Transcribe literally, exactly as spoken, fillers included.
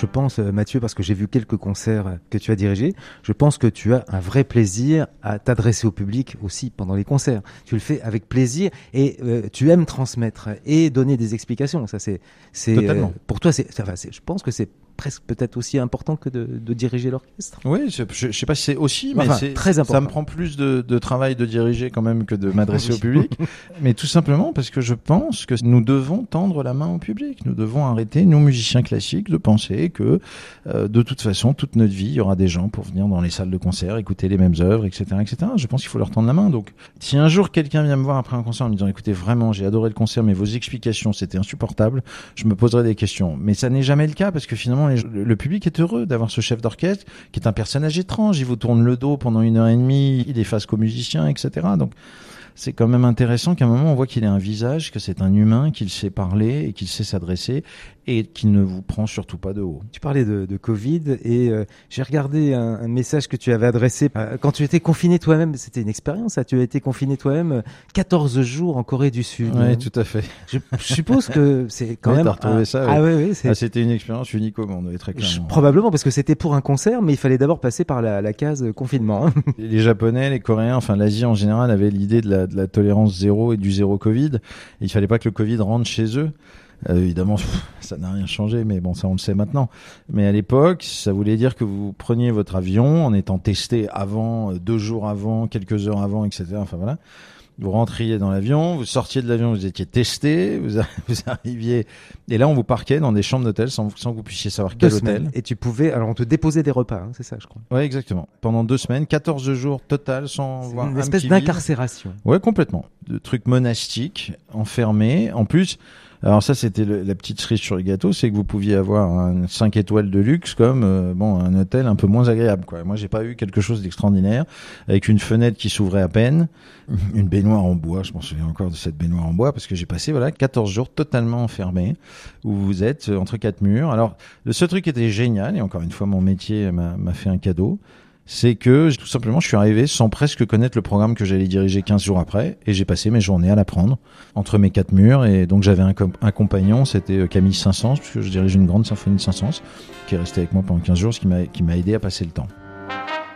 je pense, Mathieu, parce que j'ai vu quelques concerts que tu as dirigés, je pense que tu as un vrai plaisir à t'adresser au public aussi pendant les concerts. Tu le fais avec plaisir et euh, tu aimes transmettre et donner des explications. Ça, c'est, c'est Totalement. Euh, pour toi, c'est, enfin, c'est, je pense que c'est presque peut-être aussi important que de, de diriger l'orchestre. Oui, je, je, je sais pas si c'est aussi, mais enfin, c'est très important. Ça me prend plus de, de travail de diriger quand même que de m'adresser au public. Mais tout simplement parce que je pense que nous devons tendre la main au public. Nous devons arrêter, nous musiciens classiques, de penser que euh, de toute façon, toute notre vie, il y aura des gens pour venir dans les salles de concert, écouter les mêmes œuvres, et cetera, et cetera. Je pense qu'il faut leur tendre la main. Donc, si un jour quelqu'un vient me voir après un concert en me disant, écoutez, vraiment, j'ai adoré le concert, mais vos explications, c'était insupportable, je me poserai des questions. Mais ça n'est jamais le cas parce que finalement, les, le public est heureux d'avoir ce chef d'orchestre qui est un personnage étrange. Il vous tourne le dos pendant une heure et demie, il est face qu'aux musiciens, et cetera. Donc, c'est quand même intéressant qu'à un moment on voit qu'il a un visage, que c'est un humain, qu'il sait parler et qu'il sait s'adresser et qu'il ne vous prend surtout pas de haut. Tu parlais de, de Covid et euh, j'ai regardé un, un message que tu avais adressé euh, quand tu étais confiné toi-même. C'était une expérience, ça. Tu as été confiné toi-même euh, quatorze jours en Corée du Sud. Oui, tout à fait. Je, je suppose que c'est quand oui, même. T'as retrouvé un... ça. Ah oui. oui, oui. C'est... Ah, c'était une expérience unique au monde, oui, très clairement. Je, probablement parce que c'était pour un concert, mais il fallait d'abord passer par la, la case confinement. Hein. Les Japonais, les Coréens, enfin l'Asie en général avaient l'idée de la, de la tolérance zéro et du zéro Covid. Et il fallait pas que le Covid rentre chez eux. Euh, évidemment, pff, ça n'a rien changé, mais bon, ça on le sait maintenant. Mais à l'époque, ça voulait dire que vous preniez votre avion en étant testé avant, deux jours avant, quelques heures avant, et cetera. Enfin voilà. Vous rentriez dans l'avion, vous sortiez de l'avion, vous étiez testé, vous, a, vous arriviez, et là on vous parquait dans des chambres d'hôtel sans, sans que vous puissiez savoir quel deux hôtel. Semaines. Et tu pouvais, alors on te déposait des repas, hein, c'est ça, je crois. Ouais, exactement. Pendant deux semaines, quatorze jours total sans c'est voir une un espèce petit d'incarcération. vide. Ouais, complètement. De trucs monastiques, enfermés. En plus, alors ça c'était le, la petite cerise sur le gâteau, c'est que vous pouviez avoir un cinq étoiles de luxe comme euh, bon un hôtel un peu moins agréable, quoi. Moi j'ai pas eu quelque chose d'extraordinaire, avec une fenêtre qui s'ouvrait à peine, une baignoire en bois, je m'en souviens encore de cette baignoire en bois parce que j'ai passé voilà quatorze jours totalement enfermé où vous êtes entre quatre murs. Alors le seul truc qui était génial, et encore une fois mon métier m'a, m'a fait un cadeau, c'est que tout simplement je suis arrivé sans presque connaître le programme que j'allais diriger quinze jours après, et j'ai passé mes journées à l'apprendre entre mes quatre murs. Et donc j'avais un, com- un compagnon, c'était Camille Saint-Saëns, puisque je dirige une grande symphonie de Saint-Saëns qui est resté avec moi pendant quinze jours, ce qui m'a, qui m'a aidé à passer le temps.